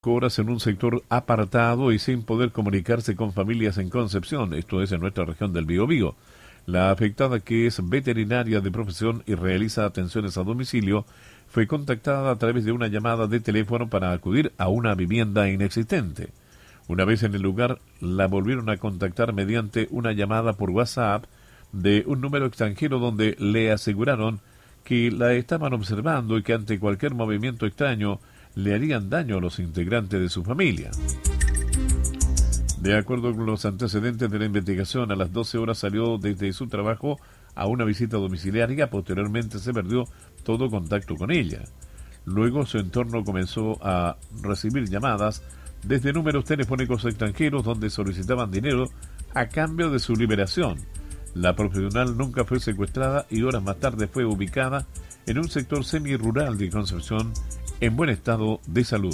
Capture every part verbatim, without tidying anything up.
Horas en un sector apartado y sin poder comunicarse con familias en Concepción, esto es en nuestra región del Biobío. La afectada, que es veterinaria de profesión y realiza atenciones a domicilio, fue contactada a través de una llamada de teléfono para acudir a una vivienda inexistente. Una vez en el lugar, la volvieron a contactar mediante una llamada por WhatsApp de un número extranjero donde le aseguraron que la estaban observando y que ante cualquier movimiento extraño le harían daño a los integrantes de su familia. De acuerdo con los antecedentes de la investigación, a las doce horas salió desde su trabajo a una visita domiciliaria. Posteriormente se perdió todo contacto con ella. Luego su entorno comenzó a recibir llamadas desde números telefónicos extranjeros donde solicitaban dinero a cambio de su liberación. La profesional nunca fue secuestrada y horas más tarde fue ubicada en un sector semi-rural de Concepción en buen estado de salud.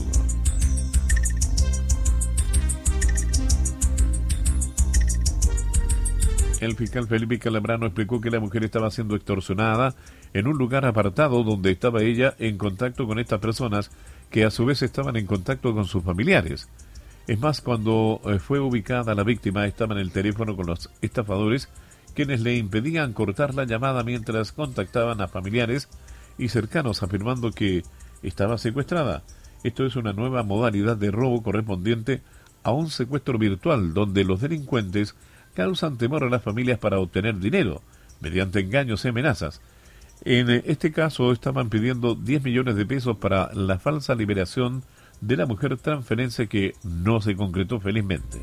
El fiscal Felipe Calabrano explicó que la mujer estaba siendo extorsionada en un lugar apartado donde estaba ella en contacto con estas personas que a su vez estaban en contacto con sus familiares. Es más, cuando fue ubicada la víctima estaba en el teléfono con los estafadores, quienes le impedían cortar la llamada mientras contactaban a familiares y cercanos, afirmando que estaba secuestrada. Esto es una nueva modalidad de robo correspondiente a un secuestro virtual donde los delincuentes causan temor a las familias para obtener dinero mediante engaños y amenazas. En este caso estaban pidiendo diez millones de pesos para la falsa liberación de la mujer transferencia que no se concretó felizmente.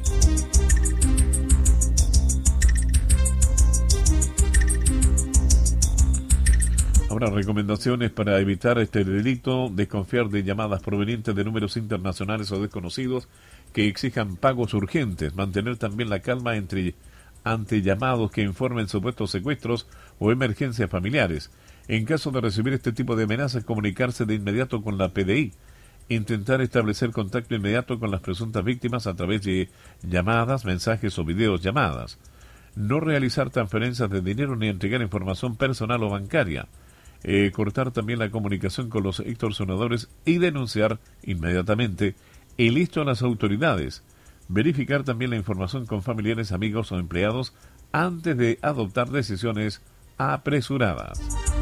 Ahora, recomendaciones para evitar este delito: desconfiar de llamadas provenientes de números internacionales o desconocidos que exijan pagos urgentes, mantener también la calma entre ante llamados que informen supuestos secuestros o emergencias familiares. En caso de recibir este tipo de amenazas, comunicarse de inmediato con la P D I, intentar establecer contacto inmediato con las presuntas víctimas a través de llamadas, mensajes o videos llamadas, no realizar transferencias de dinero ni entregar información personal o bancaria. Eh, cortar también la comunicación con los extorsionadores y denunciar inmediatamente el listo a las autoridades. Verificar también la información con familiares, amigos o empleados antes de adoptar decisiones apresuradas.